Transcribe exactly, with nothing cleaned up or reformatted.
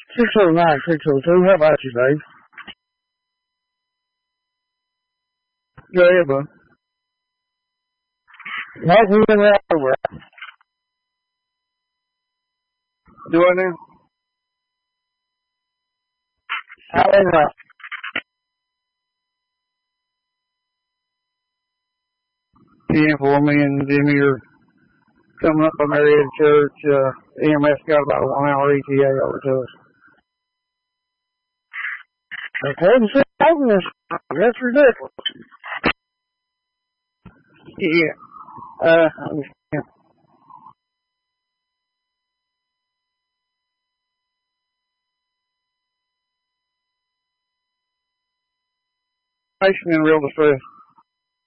six oh nine, six oh two. How about you, Dave? Go ahead, bud. Walk me in right over. Do I now? I don't know. Yeah, for me and Jimmy are coming up on their head church. Uh, E M S got about a one hour E T A over to us. According to this, that's ridiculous. Yeah. Uh, I understand. Patient in real distress.